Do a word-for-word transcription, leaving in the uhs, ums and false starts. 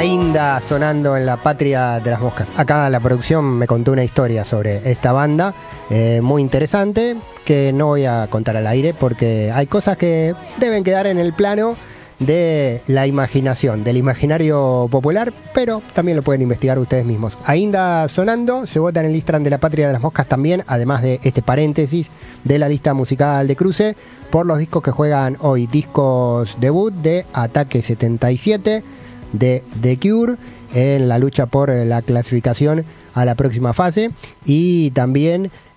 Ainda sonando en la patria de las moscas. Acá la producción me contó una historia sobre esta banda eh, muy interesante que no voy a contar al aire porque hay cosas que deben quedar en el plano de la imaginación, del imaginario popular, pero también lo pueden investigar ustedes mismos. Ainda sonando, se vota en el Instagram de la Patria de las Moscas también, además de este paréntesis de la lista musical de cruce, por los discos que juegan hoy. Discos debut de Ataque setenta y siete, de The Cure, en la lucha por la clasificación a la próxima fase, y también